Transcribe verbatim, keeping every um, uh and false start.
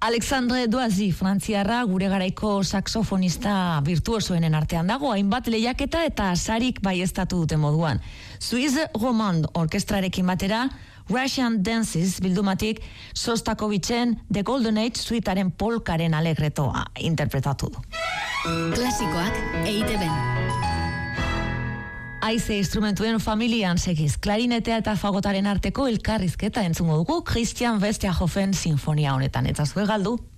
Alexandre Doazi, frantziarra, gure garaiko saxofonista virtuosoenen artean dago, hainbat lehiaketa eta sarik baieztatu dute moduan. Swiss Romand orkestrarekin batera, Russian Dances bildumatik Sostakovitzen The Golden Age suitaren polkaren alegretoa interpretatu du. Klasikoak E I Te Ben. Haize instrumentuen familian segiz, klarinetea eta fagotaren arteko elkarrizketa entzungo dugu Christian Westerhofen sinfonia honetan, eta zue galdu.